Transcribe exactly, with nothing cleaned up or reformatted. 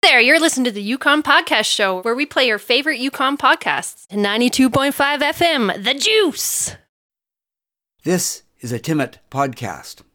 there, you're listening to the Yukon Podcast Show, where we play your favorite Yukon podcasts. ninety-two point five F M, The Juice. This is a Timmit podcast.